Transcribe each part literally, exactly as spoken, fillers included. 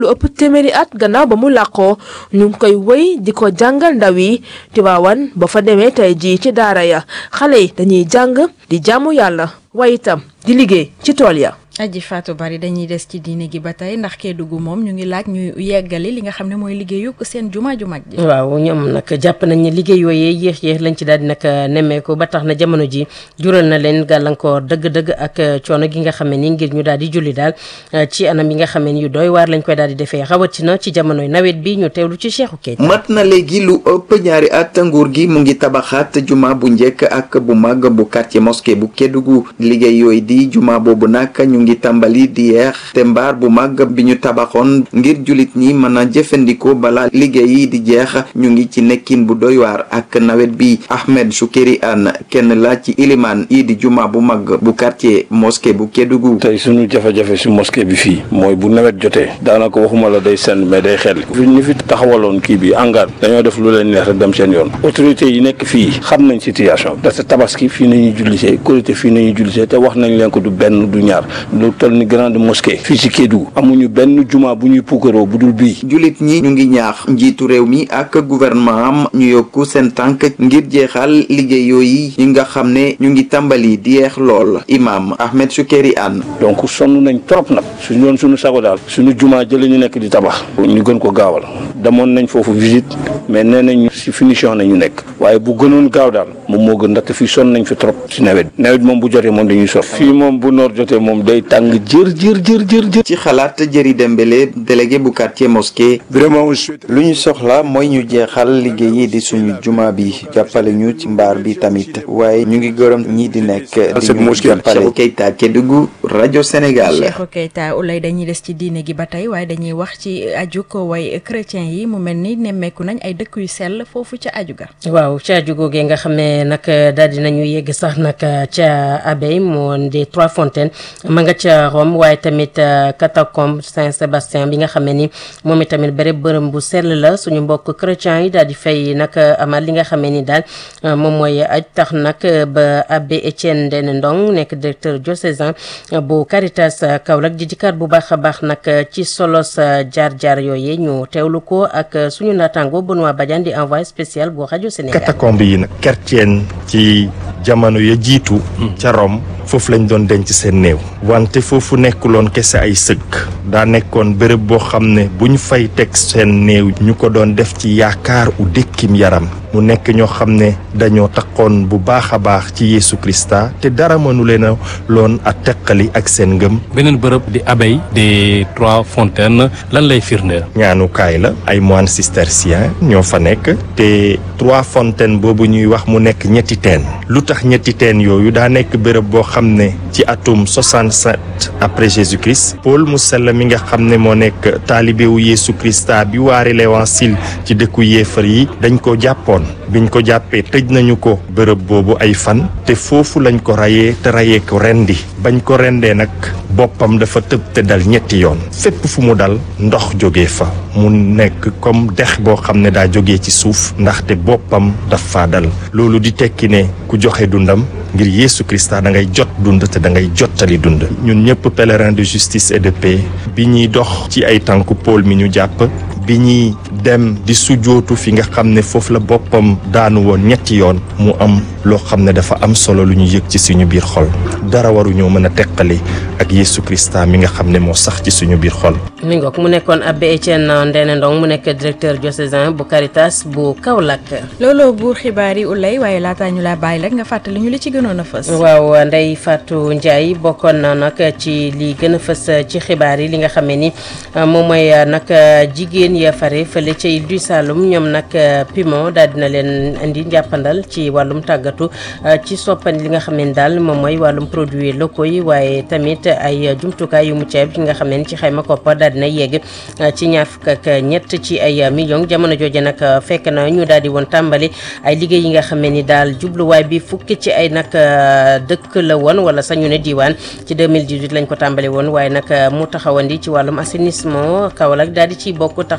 lu ëpp téeméeri at gannaaw ba mu làqoo ñu ngi koy wéy di ko jàngal ndaw yi Tiwaawan ba fa demee tey jii ci daara ya xale yi dañuy jàng di jaamu yàlla waaye itam di liggéey ci tool ya. Aji Fatou Bari dañuy des ci diine gi ba tey ndax Kédougou moom ñu ngi laaj ñu yeggali li nga xam ne mooy liggéeyu seen juma ju mag ji. waaw ñoom nag jàpp nañ ne liggéey yooyee yéex yéex lañ ci daal di nag nemmeeku ba tax na jamono ji jural na leen gàllankoor dëgg-dëgg ak coono gi nga xam ne ni ngir ñu daal di julli daal ci anam yi nga xam ne yu doy waar lañ koy daal di defee rawatina ci jamonoy nawet bi ñu teewlu ci Cheikhou Keita. mat na léegi lu ëpp ñaari at nguur gi mu ngi tabaxaat juma bu njëkk ak bu mag bu quartier mosquée bu Kédougou liggéey yooyu di juma boobu nag ñu ngi tàmbali di yeex te mbaar bu mag bi ñu tabaxoon ngir julit ñi mën a jëfandikoo bala liggéey yi di jeex ñu ngi ci nekkin bu doy waar ak nawet bi. Ahmed Choukeri Anne kenn la ci ilimaan yi di juma bu mag bu quartier mosquée bu Kédougou. tey suñu jafe-jafe si mosquée bi fii mooy bu nawet jotee daanaka waxuma la day senn mais day xel fi ñu fi taxawaloon kii bi angaar dañoo def lu leen neex rek dem seen yoon autorité yi nekk fii xam nañ situation parce que tabaski fii nañuy jullisee korité fii nañuy jullisee te wax nañ leen ko du benn du ñaar lu toll ni grande mosquée fii ci Kédougou amuñu benn juma bu ñuy puukaroo bu dul bii. julit ñi ñu ngi ñaax njiitu réew mi ak gouvernement am ñu yokku seen tànk ngir jeexal liggéey yooyu yi nga xam ne ñu ngi tàmbali di yeex lool. Imam Ahmed Choukeri Anne. donc sonn nañ trop nag suñu doon suñu sago daal suñu juma jëlee ñu nekk di tabax ñu gën ko gaawal demoon nañ foofu visite mais nee nañ ci finition nañu nekk waaye bu gënoon gaaw daal moom moo gën ndaxte fii sonn nañ fi trop ci nawet nawet moom bu jotee moom dañuy sof fii moom bu noor jotee moom day tàng jër jër jër jër jër. ci xalaat Jëri Dembélé délégué bu quartier mosquée. vraiment lu ñu soxla mooy ñu jeexal liggéey yi di suñu juma bi jàppale ñu ci mbaar bi tamit waaye ñu ngi gërëm ñi di nekk di ñu jàppale. Cheikhou Keita Kédougou rajo Sénégal. Cheikhou Keita ulay dañuy des ci diine gi ba tey waaye dañuy wax ci aju ko way chrétien yi mu mel ni nemmeeku nañ ay dëkk yu sell foofu ca aju ga. waaw ca aju googee nga xam ne nag daal di nañu yegg sax nag ca abbaye moo des Trois Fontaines ma nga ca Rome waaye tamit catacombe Saint-Sébastien bi nga xam ne ni moom itamit bërëb bërëm bu sell la suñu mbokk chrétien yi daal di fay nag amal li nga xam ne ni daal moom mooy aj tax nag ba abbé Étienne Ndene Ndong nekk directeur diocésain bu Caritas Kaolack di dikkaat bu baax a baax nag ci solos jaar-jaar yooyu ñu teewlu ko ak suñu naataango Benoît Badiane di envoyé spécial bu rajo Sénégal. catacombe yi nag chrétien ci jamono ya jiitu ca Rome foofu lañ doon denc seen néew wante foofu nekkuloon kese ay sëkk daa nekkoon bërëb boo xam ne bu ñu fay teg seen néew ñu ko doon def ci yaakaar u dékkim yaram mu nekk ñoo xam ne dañoo takkoon bu baax a baax ci Yeesu Krista te dara mënu leen a loon a teqali ak seen ngëm. beneen bërëb di abbaye des Trois Fontaines lan lay firndeel. ñaanukaay la ay moines cisterciens ñoo fa nekk te Trois Fontaines boobu ñuy wax mu nekk ñetti teen lu tax ñetti teen yooyu daa nekk bërëb boo xam ne ci atum soixante-sept après Jésus-Christ Paul mu sell mi nga xam ne moo nekk taalibewu Yeesu Krista bi waare l'Évangile ci dëkku yéefar yi dañ ko jàppoon biñ ko jàppee tëj nañu ko bërëb boobu ay fan te foofu lañ ko rayee te rayee ko rendi bañ ko rendee nag boppam dafa tëb te dal ñetti yoon fépp fu mu dal ndox jógee fa mu nekk comme dex boo xam ne daa jógee ci suuf ndaxte boppam daf faa dal loolu di tekki ne ku joxe dundam ngir Yeesu Krista da ngay jot dund te da ngay jottali dund ñun ñëpp pèlerin de justice et de paix bi ñuy dox ci ay tànku Paul mi ñu jàpp bi ñuy dem di sujootu fi nga xam ne foofu la boppam daanu woon ñetti yoon mu am loo xam ne dafa am solo lu ñu yëg ci suñu biir xol dara waruñoo mën a teqali ak Yeesu Krista mi nga xam ne moo sax ci suñu biir xol. mi ngoog mu nekkoon abbé Étienne Ndene Ndong mu nekk directeur diocésain bu Caritas bu Kaolack. looloo buur xibaar yi ulay waaye laataa ñu laa bàyyi rek nga fàttali ñu li ci gënoon a fës. waaw Ndeye Fatou Ndiaye bokkoon na nag ci li gën a fës ci xibaar yi li nga xam ne ni moom mooy nag jigéen ya fare fële ca Île du Saloum ñoom nag Pimon daal dina leen indi njàppandal ci wàllum tàggatu ci soppandi li nga xam ne daal moom mooy wàllum produits locaux yi waaye tamit ay jumtukaay yu mucc ayib yi nga xam ne ci xayma koppar daal dina yegg ci ñaar fukk ak ñett ci ay millions jamono jooje nag fekk na ñu daal di woon tàmbali ay liggéey yi nga xam ne ni daal jubluwaay bi fukki ci ay nag dëkk la woon wala sañu ne diwaan ci deux mille dix-huit lañ ko tàmbali woon waaye nag mu taxawandi ci wàllum assainissement Kaolack daal di ciy bokk tax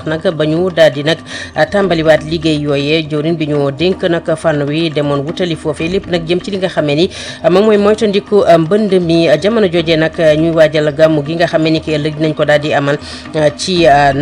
tax nag ba ñu daal di nag tàmbaliwaat liggéey yooyee jawriñ bi ñu dénk nag fànn wi demoon wutali foofee lépp nag jëm ci li nga xamee ni moom mooy moytandiku mbënd mi jamono joojee nag ñuy waajal gàmmu gi nga xamee ni ki ëllëg dinañ ko daal di amal ci